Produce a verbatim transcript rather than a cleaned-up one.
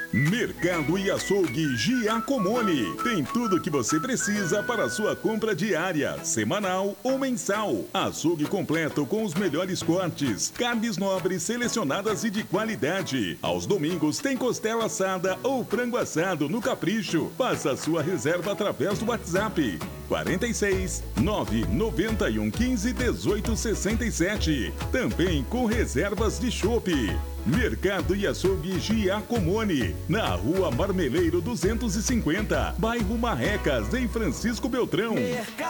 Mercado e Açougue Giacomone. Tem tudo o que você precisa para a sua compra diária, semanal ou mensal. Açougue completo com os melhores cortes, carnes nobres selecionadas e de qualidade. Aos domingos tem costela assada ou frango assado no capricho. Faça a sua reserva através do WhatsApp quarenta e seis, nove noventa e um, quinze, dezoito, sessenta e sete. Também com reservas de chopp. Mercado e Açougue Giacomone, na Rua Marmeleiro duzentos e cinquenta, bairro Marrecas, em Francisco Beltrão.